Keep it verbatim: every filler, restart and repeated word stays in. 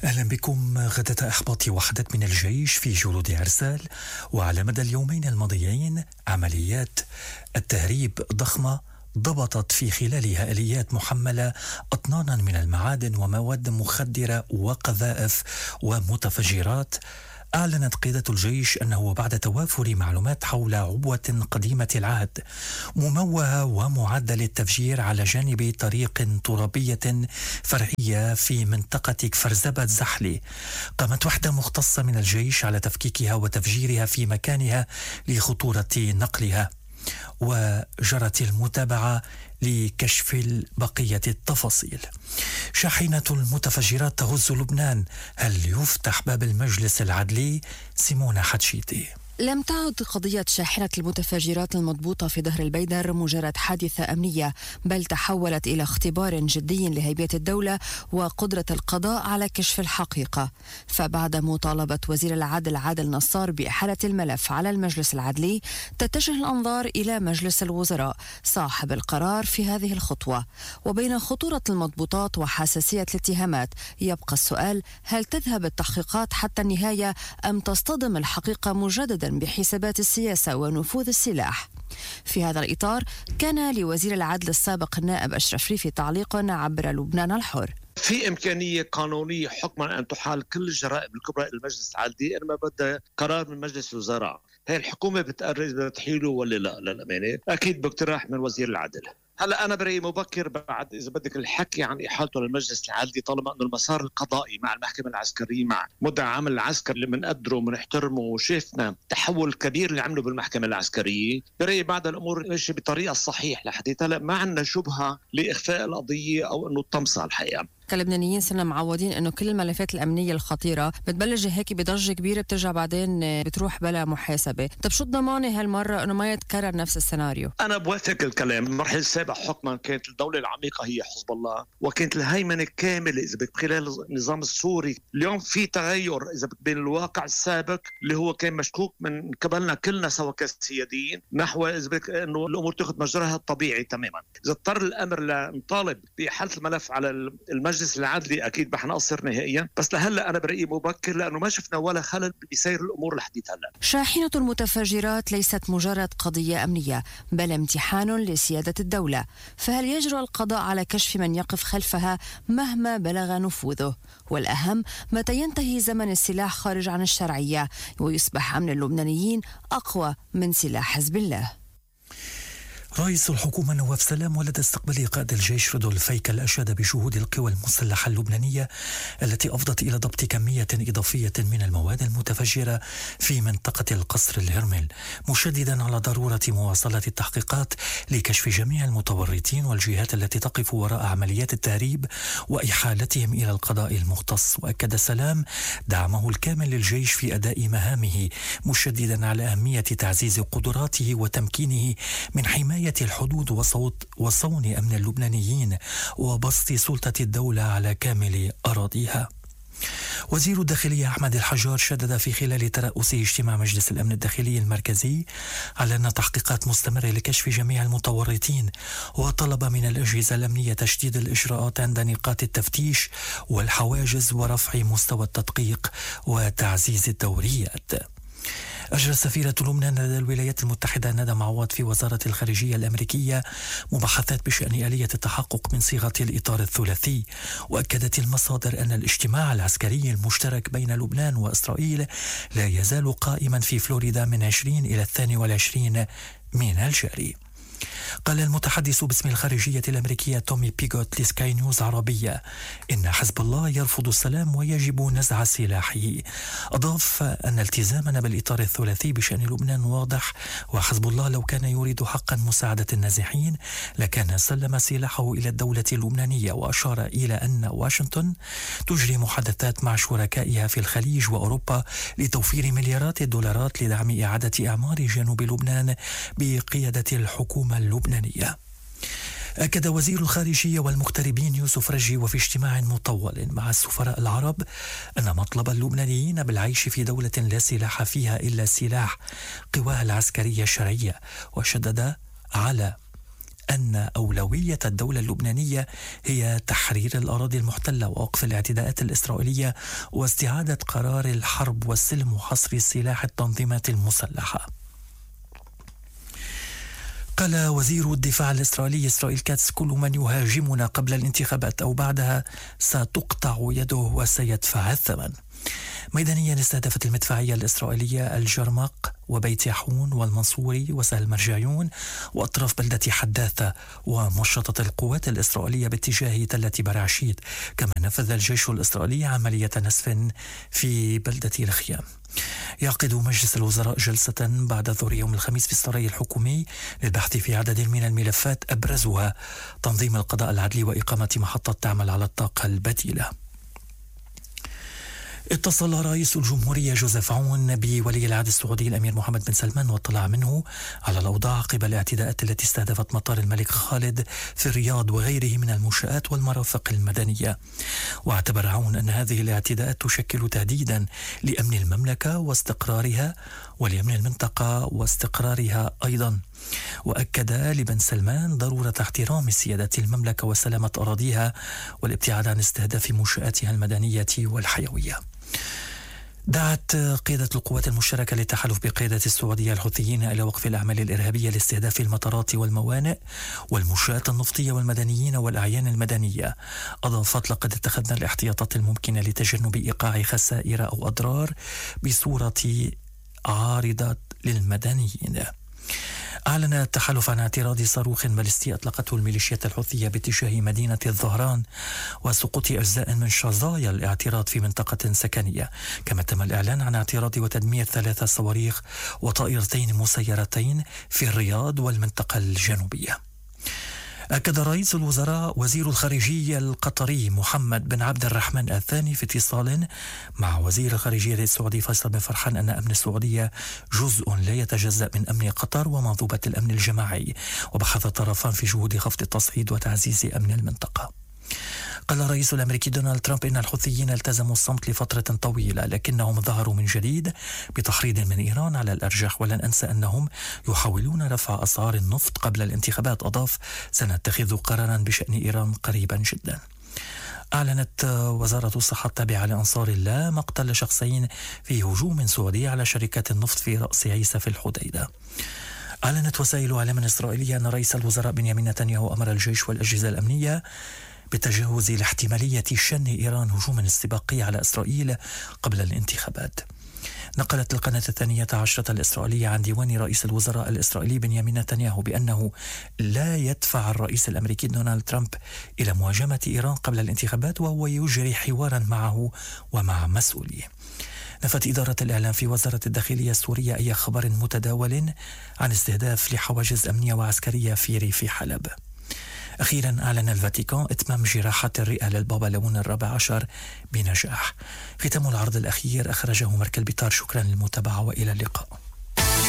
أهلا بكم. غدت إحباط وحدة من الجيش في جنود عرسال، وعلى مدى اليومين الماضيين عمليات التهريب ضخمة ضبطت في خلالها آليات محملة أطنانا من المعادن ومواد مخدرة وقذائف ومتفجرات. أعلنت قيادة الجيش أنه بعد توافر معلومات حول عبوة قديمة العهد مموهة ومعدة للتفجير على جانب طريق ترابية فرعية في منطقة كفرزبة زحلي، قامت وحدة مختصة من الجيش على تفكيكها وتفجيرها في مكانها لخطورة نقلها، وجرت المتابعة لكشف بقية التفاصيل. شاحنة المتفجرات تغز لبنان، هل يفتح باب المجلس العدلي؟ سيمونة حتشيتي. لم تعد قضية شاحنة المتفجرات المضبوطة في ظهر البيدر مجرد حادثة أمنية، بل تحولت إلى اختبار جدي لهيبة الدولة وقدرة القضاء على كشف الحقيقة. فبعد مطالبة وزير العدل عادل نصار بإحالة الملف على المجلس العدلي، تتجه الأنظار إلى مجلس الوزراء صاحب القرار في هذه الخطوة. وبين خطورة المضبوطات وحساسية الاتهامات يبقى السؤال: هل تذهب التحقيقات حتى النهاية أم تصطدم الحقيقة مجددا بحسابات السياسة ونفوذ السلاح؟ في هذا الإطار كان لوزير العدل السابق النائب أشرف ريفي تعليق عبر لبنان الحر. في إمكانية قانونية حكما أن تحال كل الجرائم الكبرى إلى المجلس العدلي، إنما بدها قرار من مجلس الوزراء. هي الحكومة بتقرر تحيله ولا لا؟ للأمانة أكيد باقتراح من وزير العدل. هلا أنا برأيي مبكر بعد إذا بدك الحكي عن إحالته للمجلس العدلي، طالما أنه المسار القضائي مع المحكمة العسكرية مع مدعي عام العسكر اللي بنقدره وبنحترمه وشفنا تحول كبير اللي عمله بالمحكمة العسكرية، برأيي بعد الأمور ماشية بطريقة الصحيح لحديث هلا، ما عندنا شبهة لإخفاء القضية أو أنه طمسها الحقيقة. كلبنانيين صرنا معودين انه كل الملفات الامنيه الخطيره بتبلش هيك بضجه كبيره، بترجع بعدين بتروح بلا محاسبه. طب شو الضمانه هالمره انه ما يتكرر نفس السيناريو؟ انا بوافق الكلام. المرحله السابقه حكما كانت الدوله العميقه هي حزب الله، وكانت الهيمنه الكامله اذا بدك خلال النظام السوري. اليوم في تغير اذا بدك بين الواقع السابق اللي هو كان مشكوك من قبلنا كلنا سوا كسياديين، نحو اذا بدك انه الامور تاخذ مجراها الطبيعي تماما. اذا اضطر الامر لنطالب باحاله الملف على المجلس المجلس العدلي أكيد رح نقصر نهائيا، بس لهلا أنا برأيي مبكر لأنه ما شفنا ولا خلل بسير الأمور لحديت هلا. شاحنة المتفجرات ليست مجرد قضية أمنية، بل امتحان لسيادة الدولة. فهل يجرؤ القضاء على كشف من يقف خلفها مهما بلغ نفوذه؟ والأهم، متى ينتهي زمن السلاح خارج عن الشرعية ويصبح أمن اللبنانيين أقوى من سلاح حزب الله؟ رئيس الحكومة نواف سلام ولدى استقبال قائد الجيش رودولف فيكل أشاد بجهود القوى المسلحة اللبنانية التي أفضت إلى ضبط كمية إضافية من المواد المتفجرة في منطقة القصر الهرمل، مشددا على ضرورة مواصلة التحقيقات لكشف جميع المتورطين والجهات التي تقف وراء عمليات التهريب وإحالتهم إلى القضاء المختص. وأكد سلام دعمه الكامل للجيش في أداء مهامه، مشددا على أهمية تعزيز قدراته وتمكينه من حماية الحدود وصوت وصون أمن اللبنانيين وبسط سلطة الدولة على كامل أراضيها. وزير الداخلية أحمد الحجار شدد في خلال ترأسه اجتماع مجلس الأمن الداخلي المركزي على أن تحقيقات مستمرة لكشف جميع المتورطين، وطلب من الأجهزة الأمنية تشديد الإجراءات عند نقاط التفتيش والحواجز ورفع مستوى التدقيق وتعزيز الدوريات. أجرت سفيرة لبنان لدى الولايات المتحدة ندى معوض في وزارة الخارجية الأمريكية مباحثات بشأن آلية التحقق من صيغة الإطار الثلاثي. وأكدت المصادر أن الاجتماع العسكري المشترك بين لبنان وإسرائيل لا يزال قائما في فلوريدا من عشرين إلى الثاني والعشرين من الجاري. قال المتحدث باسم الخارجية الأمريكية تومي بيغوت لسكاي نيوز عربية إن حزب الله يرفض السلام ويجب نزع سلاحه. أضاف أن التزامنا بالإطار الثلاثي بشأن لبنان واضح، وحزب الله لو كان يريد حقا مساعدة النازحين لكان سلم سلاحه إلى الدولة اللبنانية. وأشار إلى أن واشنطن تجري محادثات مع شركائها في الخليج وأوروبا لتوفير مليارات الدولارات لدعم إعادة أعمار جنوب لبنان بقيادة الحكومة اللبنانية. أكد وزير الخارجية والمغتربين يوسف رجي وفي اجتماع مطول مع السفراء العرب أن مطلب اللبنانيين بالعيش في دولة لا سلاح فيها إلا سلاح قواها العسكرية الشرعية، وشدد على أن أولوية الدولة اللبنانية هي تحرير الأراضي المحتلة ووقف الاعتداءات الإسرائيلية واستعادة قرار الحرب والسلم وحصر سلاح التنظيمات المسلحة. قال وزير الدفاع الإسرائيلي إسرائيل كاتس: كل من يهاجمنا قبل الانتخابات أو بعدها ستقطع يده وسيدفع الثمن. ميدانيا استهدفت المدفعية الإسرائيلية الجرمق وبيت يحون والمنصوري وسهل مرجعيون وأطراف بلدة حداثة، ومشطت القوات الإسرائيلية باتجاه تلة برعشيت. كما نفذ الجيش الإسرائيلي عملية نسف في بلدة الخيام. يعقد مجلس الوزراء جلسة بعد ظهر يوم الخميس في السراي الحكومي للبحث في عدد من الملفات أبرزها تنظيم القضاء العدلي وإقامة محطة تعمل على الطاقة البديلة. اتصل رئيس الجمهورية جوزيف عون بولي العهد السعودي الأمير محمد بن سلمان واطلع منه على الأوضاع قبل الاعتداءات التي استهدفت مطار الملك خالد في الرياض وغيره من المنشآت والمرافق المدنية. واعتبر عون أن هذه الاعتداءات تشكل تهديدا لأمن المملكة واستقرارها ولأمن المنطقة واستقرارها أيضا. وأكد لبن سلمان ضرورة احترام سيادة المملكة وسلامة أراضيها والابتعاد عن استهداف منشآتها المدنية والحيوية. دعت قيادة القوات المشتركة للتحالف بقيادة السعودية الحوثيين إلى وقف الأعمال الإرهابية لاستهداف المطارات والموانئ والمنشآت النفطية والمدنيين والأعيان المدنية. أضافت: لقد اتخذنا الاحتياطات الممكنة لتجنب إيقاع خسائر أو أضرار بصورة عارضة للمدنيين. أعلن التحالف عن اعتراض صاروخ باليستي أطلقته الميليشيات الحوثية باتجاه مدينة الظهران وسقوط أجزاء من شظايا الاعتراض في منطقة سكنية. كما تم الإعلان عن اعتراض وتدمير ثلاث صواريخ وطائرتين مسيرتين في الرياض والمنطقة الجنوبية. أكد رئيس الوزراء وزير الخارجية القطري محمد بن عبد الرحمن الثاني في اتصال مع وزير الخارجية السعودي فيصل بن فرحان أن أمن السعودية جزء لا يتجزأ من أمن قطر ومنظومة الأمن الجماعي، وبحث الطرفان في جهود خفض التصعيد وتعزيز أمن المنطقة. قال الرئيس الأمريكي دونالد ترامب إن الحوثيين التزموا الصمت لفترة طويلة لكنهم ظهروا من جديد بتحريض من إيران على الأرجح، ولن أنسى أنهم يحاولون رفع أسعار النفط قبل الانتخابات. أضاف: سنتخذ قرارا بشأن إيران قريبا جدا. أعلنت وزارة الصحة التابعة لأنصار الله مقتل شخصين في هجوم سعودي على شركة النفط في رأس عيسى في الحديدة. أعلنت وسائل إعلام إسرائيلية أن رئيس الوزراء بنيامين نتنياهو أمر الجيش والأجهزة الأمنية بتجاوز الاحتمالية شن إيران هجوما استباقيا على إسرائيل قبل الانتخابات. نقلت القناة الثانية عشرة الإسرائيلية عن ديوان رئيس الوزراء الإسرائيلي بنيامين نتنياهو بأنه لا يدفع الرئيس الأمريكي دونالد ترامب إلى مواجهة إيران قبل الانتخابات، وهو يجري حوارا معه ومع مسؤوليه. نفت إدارة الإعلام في وزارة الداخلية السورية أي خبر متداول عن استهداف لحواجز أمنية وعسكرية في ريف حلب. أخيرا أعلن الفاتيكان إتمام جراحات الرئة للبابا ليون الرابع عشر بنجاح. ختام العرض الأخير أخرجه مركل بيطار. شكرا للمتابعة وإلى اللقاء.